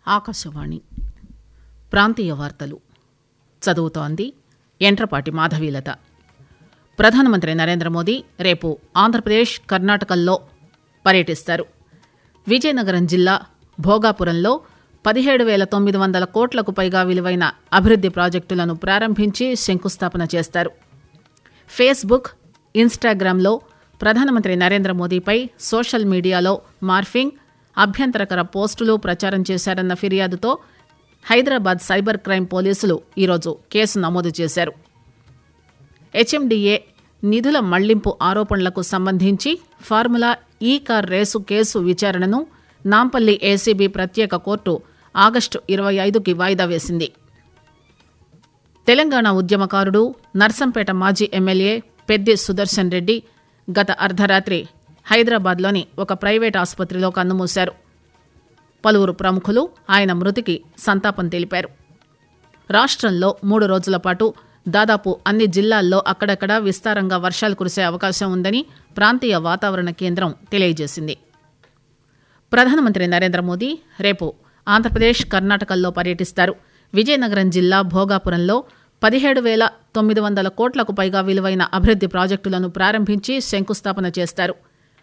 ఆకాశవాణి ప్రాంతీయ వార్తలు చదువుతోంది ఎంట్రపాటి మాధవీలత. ప్రధానమంత్రి నరేంద్ర మోదీ రేపు ఆంధ్రప్రదేశ్, కర్ణాటకల్లో పర్యటిస్తారు. విజయనగరం జిల్లా భోగాపురంలో 17,900 కోట్లకు పైగా విలువైన అభివృద్ది ప్రాజెక్టులను ప్రారంభించి శంకుస్థాపన చేస్తారు. ఫేస్బుక్, ఇన్స్టాగ్రామ్లో ప్రధానమంత్రి నరేంద్ర మోదీపై సోషల్ మీడియాలో మార్ఫింగ్, అభ్యంతరకర పోస్టులు ప్రచారం చేశారన్న ఫిర్యాదుతో హైదరాబాద్ సైబర్ క్రైమ్ పోలీసులు ఈరోజు కేసు నమోదు చేశారు. హెచ్ఎండిఏ నిధుల మళ్లింపు ఆరోపణలకు సంబంధించి ఫార్ములా ఈ-కార్ రేసు కేసు విచారణను నాంపల్లి ఏసీబీ ప్రత్యేక కోర్టు ఆగస్టు 25కి వాయిదా వేసింది. తెలంగాణ ఉద్యమకారుడు, నర్సంపేట మాజీ ఎమ్మెల్యే పెద్ది సుదర్శన్ రెడ్డి గత అర్ధరాత్రి హైదరాబాద్లోని ఒక ప్రైవేట్ ఆసుపత్రిలో కన్నుమూశారు. పలువురు ప్రముఖులు ఆయన మృతికి సంతాపం తెలిపారు. రాష్ట్రంలో 3 రోజుల పాటు దాదాపు అన్ని జిల్లాల్లో అక్కడక్కడా విస్తారంగా వర్షాలు కురిసే అవకాశం ఉందని ప్రాంతీయ వాతావరణ కేంద్రం తెలియజేసింది. ప్రధానమంత్రి నరేంద్ర మోదీ రేపు ఆంధ్రప్రదేశ్, కర్ణాటకల్లో పర్యటిస్తారు. విజయనగరం జిల్లా భోగాపురంలో 17,900 కోట్లకు పైగా విలువైన అభివృద్ది ప్రాజెక్టులను ప్రారంభించి శంకుస్థాపన చేస్తారు.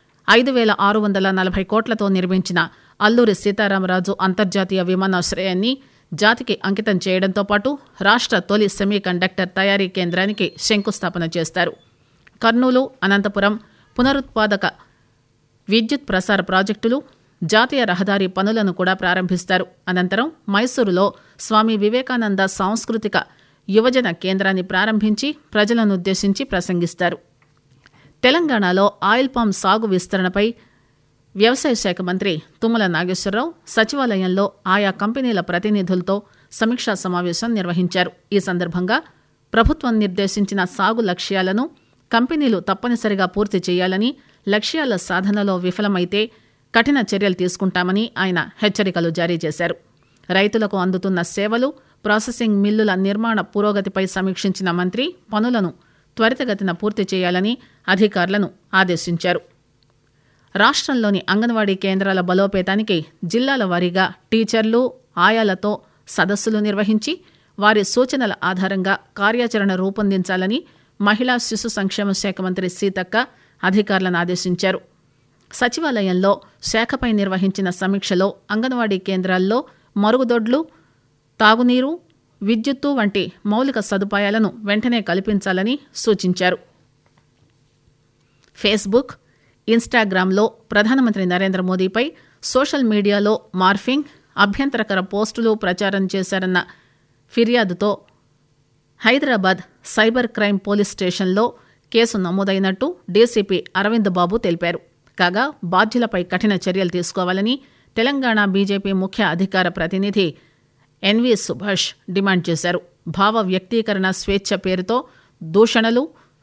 5,640 కోట్లతో నిర్మించిన అల్లూరి సీతారామరాజు అంతర్జాతీయ విమానాశ్రయాన్ని జాతికి అంకితం చేయడంతో పాటు రాష్ట్ర తొలి సెమీ కండక్టర్ తయారీ కేంద్రానికి శంకుస్థాపన చేస్తారు. కర్నూలు, అనంతపురం పునరుత్పాదక విద్యుత్ ప్రసార ప్రాజెక్టులు, జాతీయ రహదారి పనులను కూడా ప్రారంభిస్తారు. అనంతరం మైసూరులో స్వామి వివేకానంద సాంస్కృతిక యువజన కేంద్రాన్ని ప్రారంభించి ప్రజలనుద్దేశించి ప్రసంగిస్తారు. తెలంగాణలో ఆయిల్ పామ్ సాగు విస్తరణపై వ్యవసాయ శాఖ మంత్రి తుమ్మల నాగేశ్వరరావు సచివాలయంలో ఆయా కంపెనీల ప్రతినిధులతో సమీక్షా సమావేశం నిర్వహించారు. ఈ సందర్భంగా ప్రభుత్వం నిర్దేశించిన సాగు లక్ష్యాలను కంపెనీలు తప్పనిసరిగా పూర్తి చేయాలని, లక్ష్యాల సాధనలో విఫలమైతే కఠిన చర్యలు తీసుకుంటామని ఆయన హెచ్చరికలు జారీ చేశారు. రైతులకు అందుతున్న సేవలు, ప్రాసెసింగ్ మిల్లుల నిర్మాణ పురోగతిపై సమీక్షించిన మంత్రి పనులను త్వరితగతిన పూర్తి చేయాలని అధికారులను ఆదేశించారు. రాష్ట్రంలోని అంగన్వాడీ కేంద్రాల బలోపేతానికి జిల్లాల వారీగా టీచర్లు, ఆయాలతో సదస్సులు నిర్వహించి వారి సూచనల ఆధారంగా కార్యాచరణ రూపొందించాలని మహిళా శిశు సంక్షేమ శాఖ మంత్రి సీతక్క అధికారులను ఆదేశించారు. సచివాలయంలో శాఖపై నిర్వహించిన సమీక్షలో అంగన్వాడీ కేంద్రాల్లో మరుగుదొడ్లు, తాగునీరు, విద్యుత్తు వంటి మౌలిక సదుపాయాలను వెంటనే కల్పించాలని సూచించారు. ఫేస్బుక్, ఇన్స్టాగ్రామ్లో ప్రధానమంత్రి నరేంద్ర మోదీపై సోషల్ మీడియాలో మార్ఫింగ్, అభ్యంతరకర పోస్టులు ప్రచారం చేశారన్న ఫిర్యాదుతో హైదరాబాద్ సైబర్ క్రైమ్ పోలీస్ స్టేషన్లో కేసు నమోదైనట్టు డీసీపీ అరవింద్ బాబు తెలిపారు. కాగా బాధ్యులపై కఠిన చర్యలు తీసుకోవాలని తెలంగాణ బీజేపీ ముఖ్య అధికార ప్రతినిధి ఎన్వి సుభాష్ డిమాండ్ చేశారు. భావ వ్యక్తీకరణ స్వేచ్ఛ పేరుతో దూషణలు,